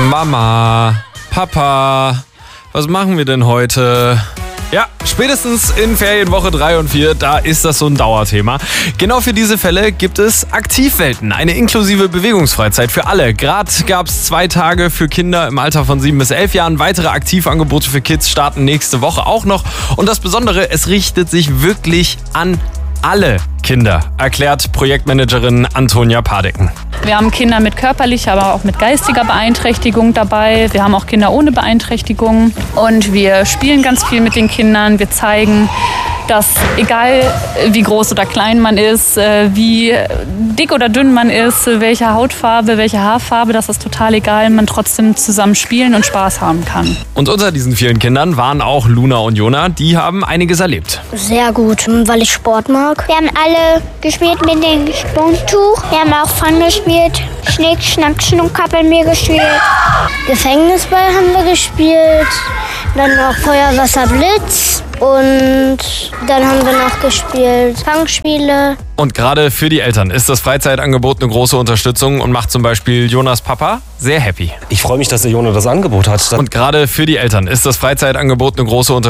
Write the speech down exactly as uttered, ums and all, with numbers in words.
Mama, Papa, was machen wir denn heute? Ja, spätestens in Ferienwoche drei und vier, da ist das so ein Dauerthema. Genau für diese Fälle gibt es Aktivwelten, eine inklusive Bewegungsfreizeit für alle. Gerade gab es zwei Tage für Kinder im Alter von sieben bis elf Jahren. Weitere Aktivangebote für Kids starten nächste Woche auch noch. Und das Besondere, es richtet sich wirklich an alle Kinder, erklärt Projektmanagerin Antonia Padecken. Wir haben Kinder mit körperlicher, aber auch mit geistiger Beeinträchtigung dabei. Wir haben auch Kinder ohne Beeinträchtigung. Und wir spielen ganz viel mit den Kindern. Wir zeigen, dass egal wie groß oder klein man ist, wie dick oder dünn man ist, welche Hautfarbe, welche Haarfarbe, das ist total egal, man trotzdem zusammen spielen und Spaß haben kann. Und unter diesen vielen Kindern waren auch Luna und Jona, die haben einiges erlebt. Sehr gut, weil ich Sport mag. Wir haben alle gespielt mit dem Sprungtuch. Wir haben auch Fun gespielt, Schnick, Schnack, Schnuck, haben wir gespielt. Gefängnisball haben wir gespielt, dann noch Feuer, Wasser, Blitz. Und dann haben wir noch gespielt Fangspiele. Und gerade für die Eltern ist das Freizeitangebot eine große Unterstützung und macht zum Beispiel Jonas Papa sehr happy. Ich freue mich, dass der Jona das Angebot hat. Und gerade für die Eltern ist das Freizeitangebot eine große Unterstützung.